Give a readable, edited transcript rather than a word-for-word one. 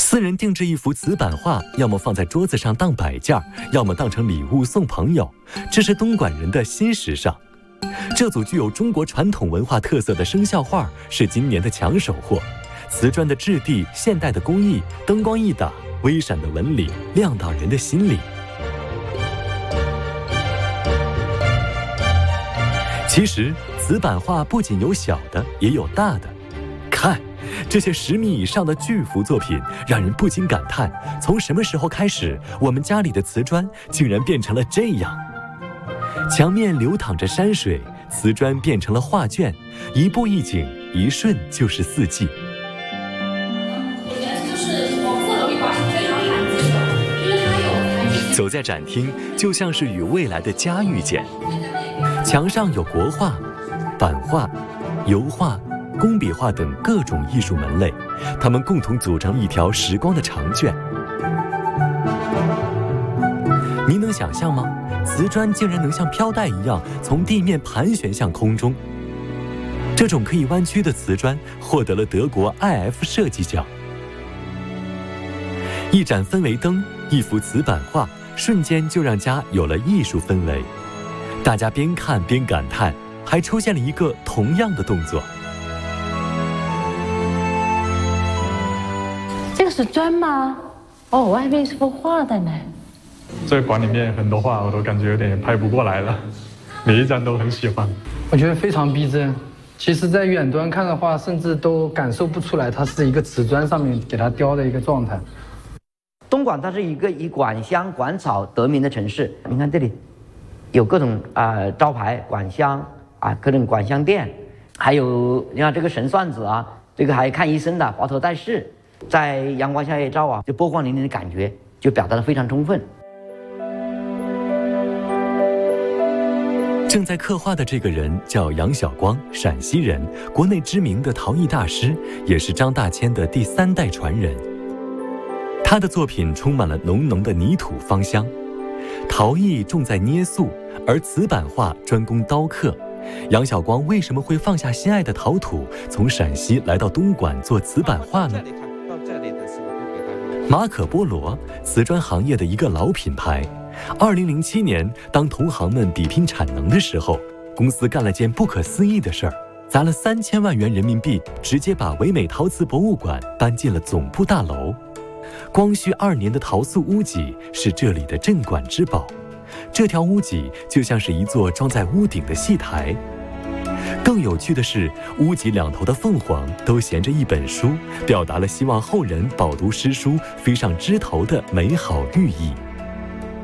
私人定制一幅瓷版画，要么放在桌子上当摆件，要么当成礼物送朋友，这是东莞人的新时尚。这组具有中国传统文化特色的生肖画是今年的抢手货。瓷砖的质地、现代的工艺、灯光一打，微闪的纹理亮到人的心里。其实瓷版画不仅有小的，也有大的。看这些10米以上的巨幅作品，让人不禁感叹：从什么时候开始，我们家里的瓷砖竟然变成了这样？墙面流淌着山水，瓷砖变成了画卷，一步一景，一瞬就是4季。走在展厅，就像是与未来的家遇见。墙上有国画、版画、油画、工笔画等各种艺术门类，它们共同组成一条时光的长卷。您能想象吗？瓷砖竟然能像飘带一样从地面盘旋向空中。这种可以弯曲的瓷砖获得了德国 IF 设计奖。一盏氛围灯，一幅瓷版画，瞬间就让家有了艺术氛围。大家边看边感叹，还出现了一个同样的动作。 这个是砖吗？哦，我还以为是幅画的呢。 这个馆里面很多画我都感觉有点拍不过来了，每一张都很喜欢。 我觉得非常逼真。其实在远端看的话，甚至都感受不出来它是一个瓷砖上面给它雕的一个状态。 东莞它是一个以管香管草得名的城市，你看这里有各种招牌管香各种管香店，还有你看这个神算子这个还看医生的华佗在世，在阳光下一照就波光粼粼的感觉就表达得非常充分。 正在刻画的这个人叫杨晓光，陕西人，国内知名的陶艺大师，也是张大千的第3代传人。他的作品充满了浓浓的泥土芳香。陶艺重在捏塑，而瓷版画专攻刀刻。杨晓光为什么会放下心爱的陶土，从陕西来到东莞做瓷版画呢？马可波罗，瓷砖行业的一个老品牌。2007年，当同行们比拼产能的时候，公司干了件不可思议的事儿，砸了3000万元人民币，直接把唯美陶瓷博物馆搬进了总部大楼。光绪2年的陶塑屋脊是这里的镇馆之宝，这条屋脊就像是一座装在屋顶的戏台。更有趣的是，屋脊2头的凤凰都衔着一本书，表达了希望后人饱读诗书、飞上枝头的美好寓意。